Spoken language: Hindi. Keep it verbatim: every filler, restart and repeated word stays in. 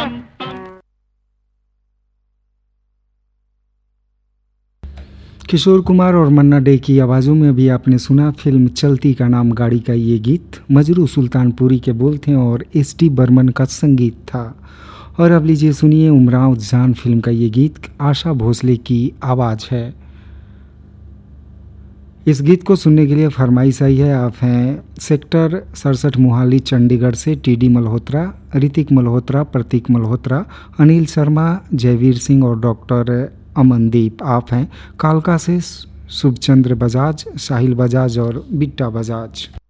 किशोर कुमार और मन्ना डे की आवाज़ों में अभी आपने सुना फिल्म चलती का नाम गाड़ी का ये गीत। मजरू सुल्तानपुरी के बोल थे और एस टी बर्मन का संगीत था। और अब लीजिए सुनिए उमराव जान फिल्म का ये गीत, आशा भोसले की आवाज़ है। इस गीत को सुनने के लिए फरमाइश आई है। आप हैं सेक्टर सड़सठ मोहाली चंडीगढ़ से टी डी मल्होत्रा, ऋतिक मल्होत्रा, प्रतीक मल्होत्रा, अनिल शर्मा, जयवीर सिंह और डॉक्टर अमनदीप। आप हैं कालका से शुभचंद्र बजाज, साहिल बजाज और बिट्टा बजाज।